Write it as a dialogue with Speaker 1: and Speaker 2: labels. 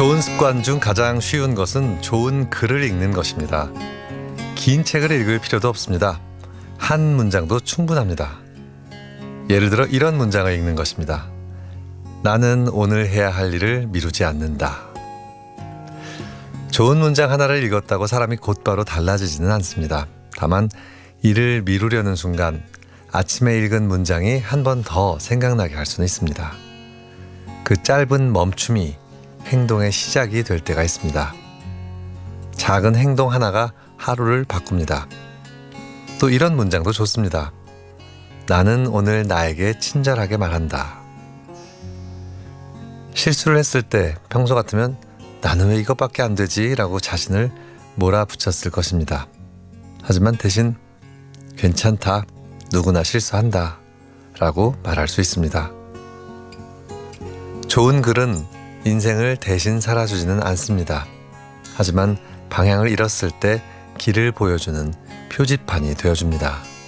Speaker 1: 좋은 습관 중 가장 쉬운 것은 좋은 글을 읽는 것입니다. 긴 책을 읽을 필요도 없습니다. 한 문장도 충분합니다. 예를 들어 이런 문장을 읽는 것입니다. 나는 오늘 해야 할 일을 미루지 않는다. 좋은 문장 하나를 읽었다고 사람이 곧바로 달라지지는 않습니다. 다만 일을 미루려는 순간 아침에 읽은 문장이 한 번 더 생각나게 할 수는 있습니다. 그 짧은 멈춤이 행동의 시작이 될 때가 있습니다. 작은 행동 하나가 하루를 바꿉니다. 또 이런 문장도 좋습니다. 나는 오늘 나에게 친절하게 말한다. 실수를 했을 때 평소 같으면 나는 왜 이것밖에 안 되지? 라고 자신을 몰아붙였을 것입니다. 하지만 대신 괜찮다, 누구나 실수한다 라고 말할 수 있습니다. 좋은 글은 인생을 대신 살아주지는 않습니다. 하지만 방향을 잃었을 때 길을 보여주는 표지판이 되어줍니다.